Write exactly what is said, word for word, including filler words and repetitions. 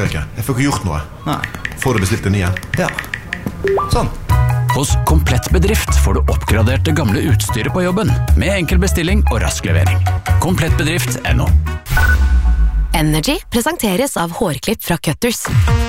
funker ikke. Jeg får ikke gjort noe. Nei. Får du bestilt en ny en? Ja. Sånn. Hos Komplett Bedrift får du oppgradert det gamle utstyret på jobben, med enkel bestilling og rask levering. Komplettbedrift punktum no. Energy presenteres av hårklipp fra Cutters.